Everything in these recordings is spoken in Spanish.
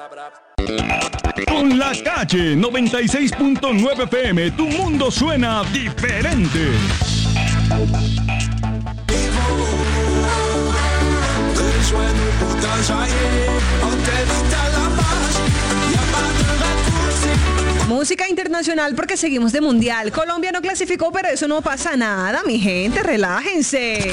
Con La Calle 96.9 FM, tu mundo suena diferente. Música internacional porque seguimos de mundial. Colombia no clasificó, pero eso no pasa nada, mi gente, relájense.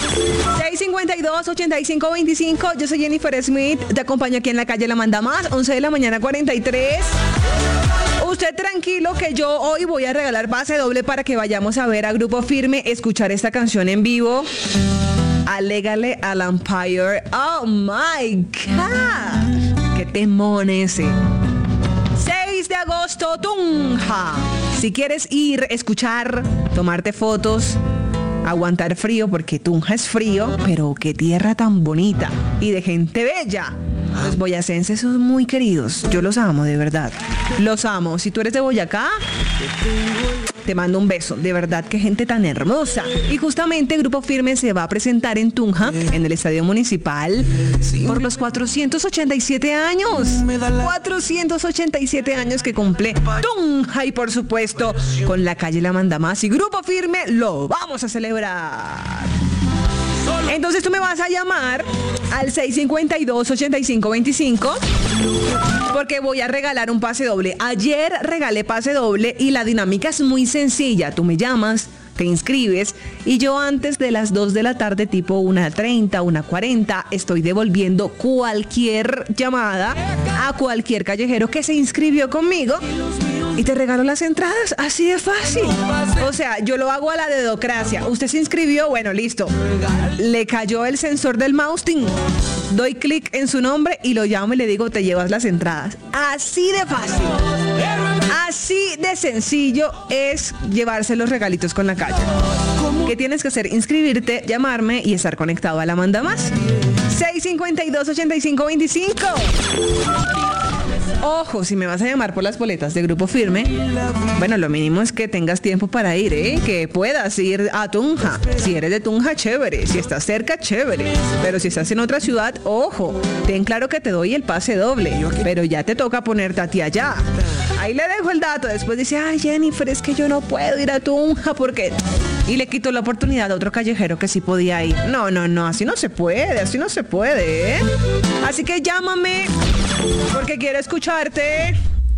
652-8525, yo soy Jennifer Smith, te acompaño aquí en La Calle La Manda Más, 11 de la mañana 43. Usted tranquilo que yo hoy voy a regalar pase doble para que vayamos a ver a Grupo Firme, escuchar esta canción en vivo. Alégale al Empire. Oh my God, qué temón ese. 6 de agosto, Tunja. Si quieres ir, escuchar, tomarte fotos, aguantar frío, porque Tunja es frío, pero qué tierra tan bonita y de gente bella. Los boyacenses son muy queridos. Yo los amo, de verdad. Los amo. Si tú eres de Boyacá, te mando un beso. De verdad, qué gente tan hermosa. Y justamente Grupo Firme se va a presentar en Tunja, en el Estadio Municipal, por los 487 años. 487 años que cumple Tunja. Y por supuesto, con La Calle La Manda Más y Grupo Firme lo vamos a celebrar. Entonces tú me vas a llamar al 652-8525 porque voy a regalar un pase doble. Ayer regalé pase doble y la dinámica es muy sencilla. Tú me llamas, te inscribes y yo antes de las 2 de la tarde, tipo 1:30, 1:40, estoy devolviendo cualquier llamada a cualquier callejero que se inscribió conmigo y te regalo las entradas, así de fácil. O sea, yo lo hago a la dedocracia. Usted se inscribió, bueno, listo. Le cayó el sensor del mouse, doy clic en su nombre y lo llamo y le digo, te llevas las entradas. Así de fácil. Así de sencillo es llevarse los regalitos con La Calle. ¿Qué tienes que hacer? Inscribirte, llamarme y estar conectado a La Manda Más. 652-8525. Ojo, si me vas a llamar por las boletas de Grupo Firme, bueno, lo mínimo es que tengas tiempo para ir, que puedas ir a Tunja. Si eres de Tunja, chévere. Si estás cerca, chévere. Pero si estás en otra ciudad, ojo, ten claro que te doy el pase doble, pero ya te toca ponerte a ti allá. Ahí le dejo el dato. Después dice, ay, Jennifer, es que yo no puedo ir a Tunja porque... Y le quitó la oportunidad a otro callejero que sí podía ir. No, así no se puede, Así que llámame porque quiero escucharte.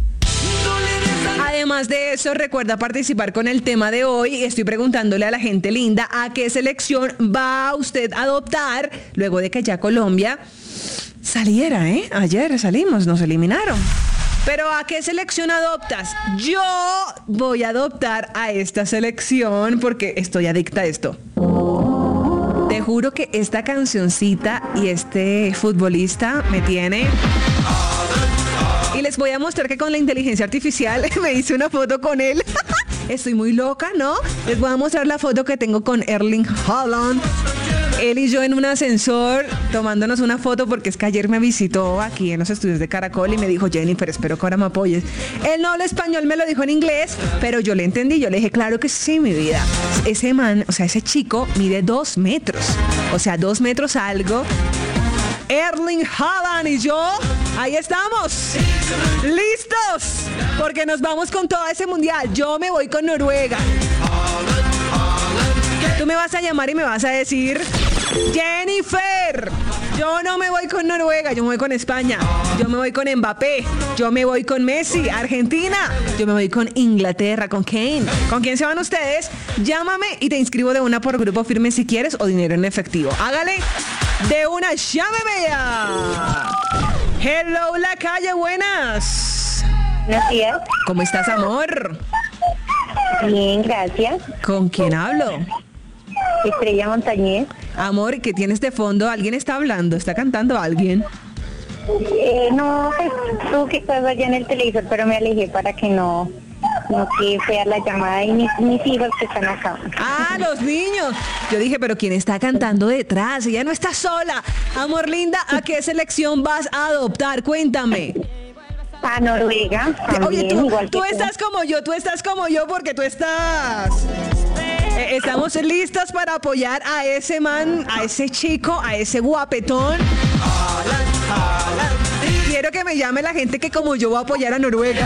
Además de eso, recuerda participar con el tema de hoy. Estoy preguntándole a la gente linda a qué selección va usted a adoptar luego de que ya Colombia saliera, Ayer salimos, nos eliminaron. Pero ¿a qué selección adoptas? Yo voy a adoptar a esta selección porque estoy adicta a esto. Te juro que esta cancioncita y este futbolista me tiene... Y les voy a mostrar que con la inteligencia artificial me hice una foto con él. Estoy muy loca, ¿no? Les voy a mostrar la foto que tengo con Erling Haaland. Él y yo en un ascensor tomándonos una foto porque es que ayer me visitó aquí en los estudios de Caracol y me dijo, Jennifer, espero que ahora me apoyes. Él no habla español, me lo dijo en inglés, pero yo le entendí. Yo le dije, claro que sí, mi vida. Ese man, o sea, ese chico mide 2 metros. O sea, 2 metros algo. Erling Haaland y yo, ahí estamos, listos, porque nos vamos con todo ese mundial. Yo me voy con Noruega. Tú me vas a llamar y me vas a decir, Jennifer, yo no me voy con Noruega, yo me voy con España, yo me voy con Mbappé, yo me voy con Messi, Argentina, yo me voy con Inglaterra, con Kane. ¿Con quién se van ustedes? Llámame y te inscribo de una por Grupo Firme si quieres o dinero en efectivo. Hágale de una, llámeme ya. Hello, La Calle, buenas. Buenos días. ¿Cómo estás, amor? Bien, gracias. ¿Con quién hablo? Estrella Montañez. Amor, ¿qué tienes de fondo? ¿Alguien está hablando? ¿Está cantando alguien? No, pues tú que estás allá en el televisor, pero me alejé para que no que sea la llamada y mis hijos que están acá. Ah, los niños. Yo dije, pero ¿quién está cantando detrás? Ella no está sola. Amor linda, ¿a qué selección vas a adoptar? Cuéntame. A Noruega. Oye, también, tú estás como yo porque tú estás... estamos listos para apoyar a ese man, a ese chico, a ese guapetón. espero que me llame la gente que como yo va a apoyar a Noruega.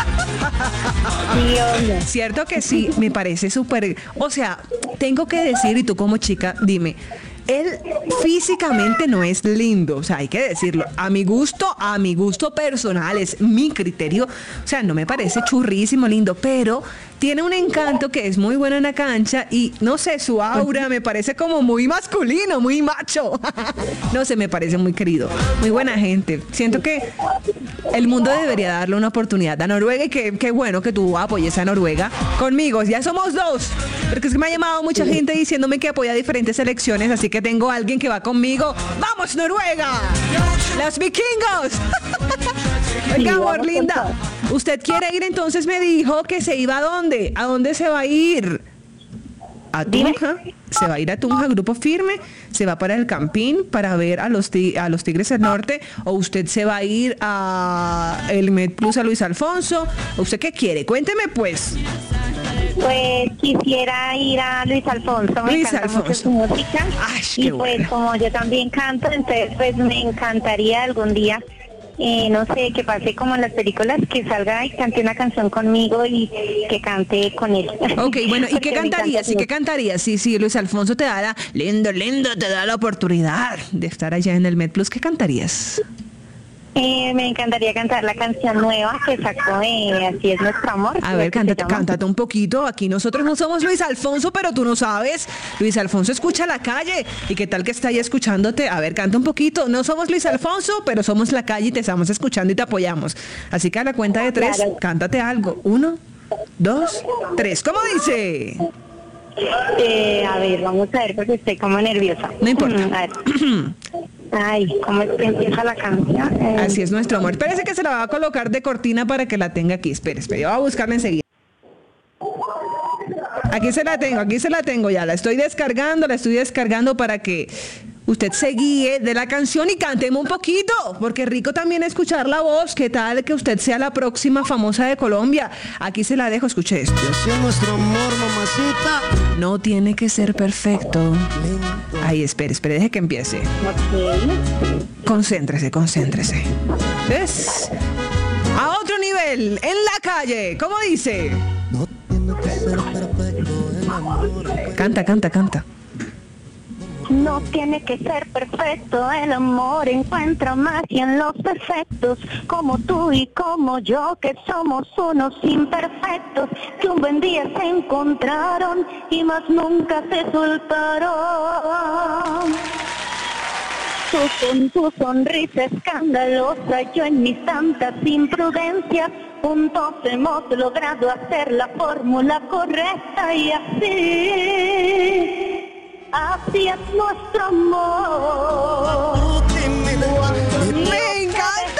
Sí, obvio. Cierto que sí, me parece súper... O sea, tengo que decir, y tú como chica, dime... Él físicamente no es lindo, o sea, hay que decirlo. A mi gusto personal, es mi criterio. O sea, no me parece churrísimo lindo, pero tiene un encanto que es muy bueno en la cancha y, no sé, su aura me parece como muy masculino, muy macho. No sé, me parece muy querido, muy buena gente. Siento que el mundo debería darle una oportunidad a Noruega y qué bueno que tú apoyes a Noruega conmigo. Ya somos dos, porque es que me ha llamado mucha gente diciéndome que apoya diferentes selecciones, así que tengo a alguien que va conmigo. ¡Vamos, Noruega! ¡Los vikingos! Venga, amor linda. ¿Usted quiere ir entonces? Me dijo que se iba ¿a dónde? ¿A dónde se va a ir? ¿A Tunja? ¿Se va a ir a Tunja, Grupo Firme? ¿Se va para el Campín para ver a los Tigres del Norte? ¿O usted se va a ir a el Med Plus a Luis Alfonso? ¿O usted qué quiere? Cuénteme pues. Pues quisiera ir a Luis Alfonso, me encanta mucho su música. Ay, y pues bueno. como yo también canto, entonces pues me encantaría algún día, no sé, que pase como en las películas, que salga y cante una canción conmigo y que cante con él. Ok, bueno, ¿y Porque qué me cantarías? encanta ¿Y qué cantarías? Sí, Luis Alfonso te da lindo, te da la oportunidad de estar allá en el Med Plus. ¿Qué cantarías? Me encantaría cantar la canción nueva que sacó, Así es nuestro amor. A ver, cántate un poquito. Aquí nosotros no somos Luis Alfonso, pero tú no sabes. Luis Alfonso escucha la calle. ¿Y qué tal que está ahí escuchándote? A ver, canta un poquito. No somos Luis Alfonso, pero somos la calle y te estamos escuchando y te apoyamos. Así que a la cuenta de 3, Claro. cántate algo. 1, 2, 3. ¿Cómo dice? A ver, vamos a ver porque estoy como nerviosa. No importa. A ver. Ay, ¿cómo es que empieza la canción? Así es nuestro amor. Espérese que se la va a colocar de cortina para que la tenga aquí. Espere. Yo voy a buscarla enseguida. Aquí se la tengo ya. La estoy descargando para que usted se guíe de la canción y cantemos un poquito, porque rico también escuchar la voz. ¿Qué tal que usted sea la próxima famosa de Colombia? Aquí se la dejo, escuche esto. Así es nuestro amor, mamacita. No tiene que ser perfecto. Ay, espere, deje que empiece. Ok. Concéntrese. ¿Ves? A otro nivel, en la calle. ¿Cómo dice? No tiene que ser perfecto el amor. Canta. No tiene que ser perfecto, el amor encuentra magia en los defectos, como tú y como yo, que somos unos imperfectos, que un buen día se encontraron y más nunca se soltaron. Tú con tu sonrisa escandalosa, yo en mis tantas imprudencias, juntos hemos logrado hacer la fórmula correcta y así es nuestro amor. ¡Me encanta!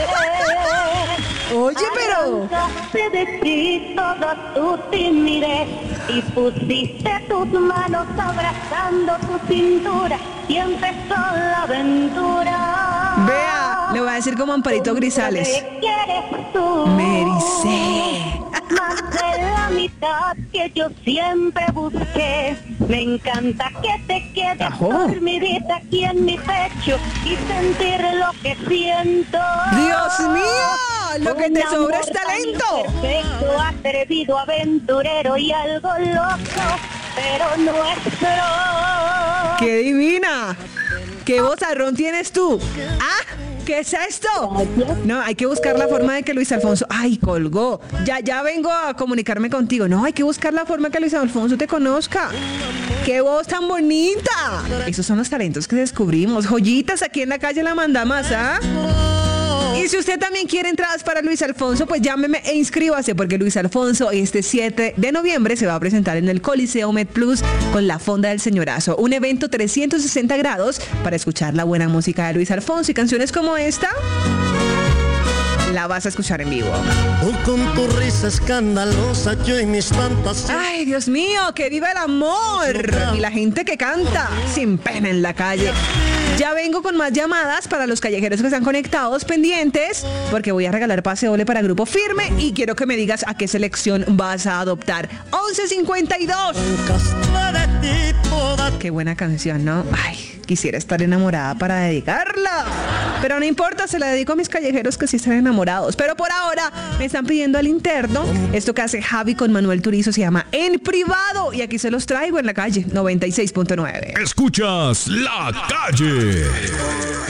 Oye, pero... Arrancaste de ti toda tu timidez y pusiste tus manos abrazando tu cintura y empezó la aventura. Vea, le voy a decir como Amparito Grisales. ¿Qué quieres tú? Me ericé. Más de la mitad que yo siempre busqué. Me encanta que te quedes Ajo. dormidita aquí en mi pecho y sentir lo que siento. ¡Dios mío! Lo que te Un sobra amor es tan talento. Perfecto, atrevido, aventurero y algo loco, pero nuestro. ¡Qué divina! ¿Qué vozarrón tienes tú? ¡Ah! ¿Qué es esto? No, hay que buscar la forma de que Luis Alfonso... ¡Ay, colgó! Ya vengo a comunicarme contigo. No, hay que buscar la forma que Luis Alfonso te conozca. ¡Qué voz tan bonita! Esos son los talentos que descubrimos. Joyitas aquí en la calle La Mandamás, ¿ah? Y si usted también quiere entradas para Luis Alfonso, pues llámeme e inscríbase, porque Luis Alfonso este 7 de noviembre se va a presentar en el Coliseo Med Plus con la Fonda del Señorazo. Un evento 360 grados para escuchar la buena música de Luis Alfonso y canciones como esta. La vas a escuchar en vivo. Tú con tu risa escandalosa, yo y mis fantasías. Ay, Dios mío, que viva el amor y la gente que canta sin pena en la calle. Ya vengo con más llamadas para los callejeros que están conectados, pendientes, porque voy a regalar pase doble para Grupo Firme y quiero que me digas a qué selección vas a adoptar. 11:52. Castra de ti toda Qué buena canción, ¿no? Ay. quisiera estar enamorada para dedicarla. Pero no importa, se la dedico a mis callejeros que sí están enamorados. Pero por ahora me están pidiendo al interno. Esto que hace Javi con Manuel Turizo se llama En Privado. Y aquí se los traigo en La Calle 96.9. Escuchas La Calle.